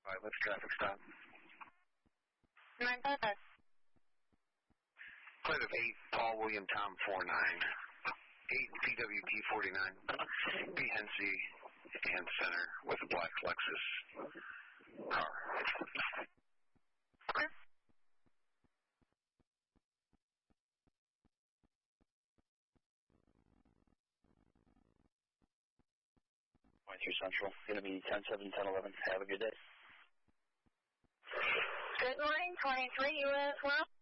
All right, what's traffic stop? 955. Plate of 8, Paul William Tom 49. 8 PWP 49. PNC and center with a black Lexus car. Okay. Through Central. Going to be 10-7, 10-11. Have a good day. Good morning, 23 US 1.